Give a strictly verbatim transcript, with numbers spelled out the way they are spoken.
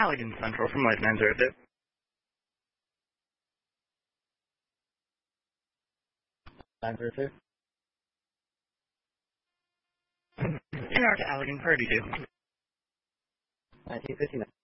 Allegan Central from Light nine zero two. nine zero two. New York to Allegan thirty-two. nineteen fifty-nine.